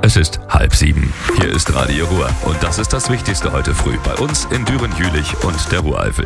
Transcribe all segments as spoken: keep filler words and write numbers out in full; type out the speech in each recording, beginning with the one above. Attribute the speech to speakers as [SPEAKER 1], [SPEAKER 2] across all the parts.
[SPEAKER 1] Es ist halb sieben. Hier ist Radio Ruhr und das ist das Wichtigste heute früh bei uns in Düren-Jülich und der Ruhreifel.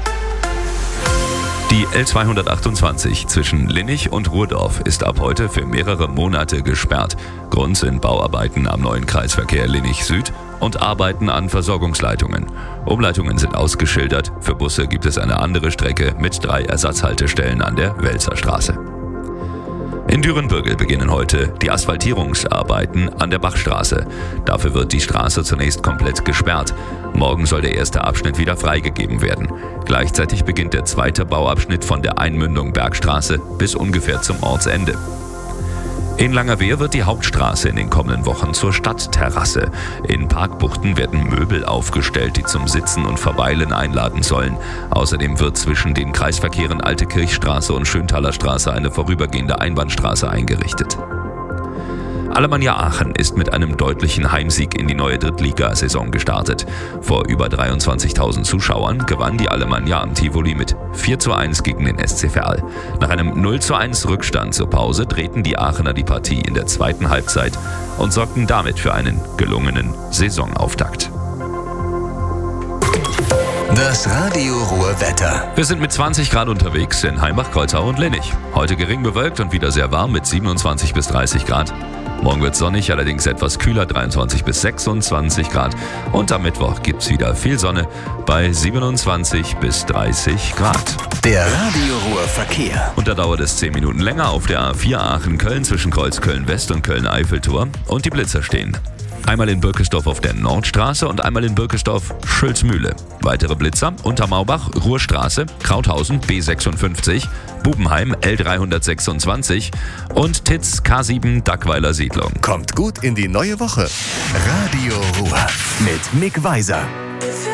[SPEAKER 1] Die L zweihundertachtundzwanzig zwischen Linnich und Ruhrdorf ist ab heute für mehrere Monate gesperrt. Grund sind Bauarbeiten am neuen Kreisverkehr Linnich Süd und Arbeiten an Versorgungsleitungen. Umleitungen sind ausgeschildert. Für Busse gibt es eine andere Strecke mit drei Ersatzhaltestellen an der Welzer Straße. In Düren-Bürgel beginnen heute die Asphaltierungsarbeiten an der Bachstraße. Dafür wird die Straße zunächst komplett gesperrt. Morgen soll der erste Abschnitt wieder freigegeben werden. Gleichzeitig beginnt der zweite Bauabschnitt von der Einmündung Bergstraße bis ungefähr zum Ortsende. In Langerwehr wird die Hauptstraße in den kommenden Wochen zur Stadtterrasse. In Parkbuchten werden Möbel aufgestellt, die zum Sitzen und Verweilen einladen sollen. Außerdem wird zwischen den Kreisverkehren Alte Kirchstraße und Schönthaler Straße eine vorübergehende Einbahnstraße eingerichtet. Alemannia Aachen ist mit einem deutlichen Heimsieg in die neue Drittligasaison gestartet. Vor über dreiundzwanzigtausend Zuschauern gewann die Alemannia am Tivoli mit vier zu eins gegen den S C Verl. Nach einem null zu eins Rückstand zur Pause drehten die Aachener die Partie in der zweiten Halbzeit und sorgten damit für einen gelungenen Saisonauftakt.
[SPEAKER 2] Das Radio Ruhr Wetter.
[SPEAKER 1] Wir sind mit zwanzig Grad unterwegs in Heimbach, Kreuzau und Linnich. Heute gering bewölkt und wieder sehr warm mit siebenundzwanzig bis dreißig Grad. Morgen wird sonnig, allerdings etwas kühler, dreiundzwanzig bis sechsundzwanzig Grad. Und am Mittwoch gibt's wieder viel Sonne bei siebenundzwanzig bis dreißig Grad.
[SPEAKER 2] Der Radio Ruhr Verkehr.
[SPEAKER 1] Und da dauert es zehn Minuten länger auf der A vier Aachen-Köln zwischen Kreuz Köln-West und Köln-Eiffeltor. Und die Blitzer stehen. Einmal in Birkesdorf auf der Nordstraße und einmal in Birkesdorf Schülzmühle. Weitere Blitzer: Untermaubach, Ruhrstraße, Krauthausen B sechsundfünfzig, Bubenheim L dreihundertsechsundzwanzig und Titz K sieben Dackweiler Siedlung.
[SPEAKER 2] Kommt gut in die neue Woche. Radio Ruhr mit Mick Weiser.